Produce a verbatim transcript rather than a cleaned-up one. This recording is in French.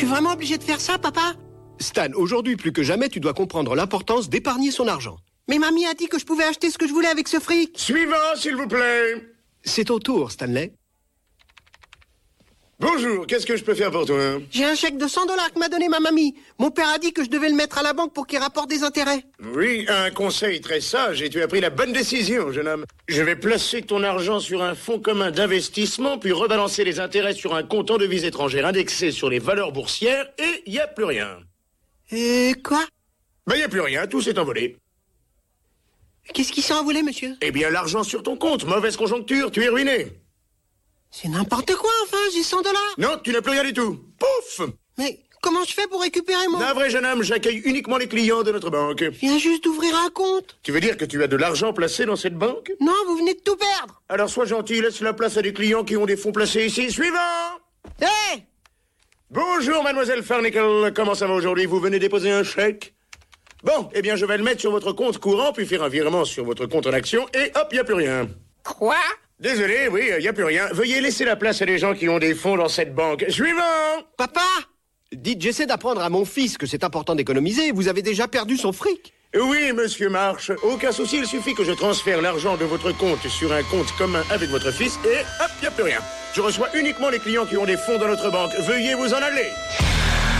suis vraiment obligé de faire ça, papa? Stan, aujourd'hui plus que jamais, tu dois comprendre l'importance d'épargner son argent. Mais mamie a dit que je pouvais acheter ce que je voulais avec ce fric. Suivant, s'il vous plaît. C'est ton tour, Stanley. Bonjour, qu'est-ce que je peux faire pour toi? J'ai un chèque de cent dollars que m'a donné ma mamie. Mon père a dit que je devais le mettre à la banque pour qu'il rapporte des intérêts. Oui, un conseil très sage et tu as pris la bonne décision, jeune homme. Je vais placer ton argent sur un fonds commun d'investissement puis rebalancer les intérêts sur un compte en devises étrangères indexé sur les valeurs boursières et il n'y a plus rien. Et quoi? Ben, il n'y a plus rien, tout s'est envolé. Qu'est-ce qui s'est envolé, monsieur? Eh bien, l'argent sur ton compte, mauvaise conjoncture, tu es ruiné. C'est n'importe quoi, enfin, j'ai cent dollars. Non, tu n'as plus rien du tout. Pouf! Mais comment je fais pour récupérer mon... Un vrai jeune homme, j'accueille uniquement les clients de notre banque. Je viens juste d'ouvrir un compte. Tu veux dire que tu as de l'argent placé dans cette banque? Non, vous venez de tout perdre. Alors sois gentil, laisse la place à des clients qui ont des fonds placés ici. Suivant! Hé hey! Bonjour, mademoiselle Farnicle. Comment ça va aujourd'hui? Vous venez déposer un chèque? Bon, eh bien, je vais le mettre sur votre compte courant, puis faire un virement sur votre compte en action, et hop, il n'y a plus rien. Quoi? Désolé, oui, il n'y a plus rien. Veuillez laisser la place à des gens qui ont des fonds dans cette banque. Suivant! Papa! Dites, j'essaie d'apprendre à mon fils que c'est important d'économiser. Vous avez déjà perdu son fric. Oui, monsieur Marsh. Aucun souci, il suffit que je transfère l'argent de votre compte sur un compte commun avec votre fils, et hop, il n'y a plus rien. Je reçois uniquement les clients qui ont des fonds dans notre banque. Veuillez vous en aller.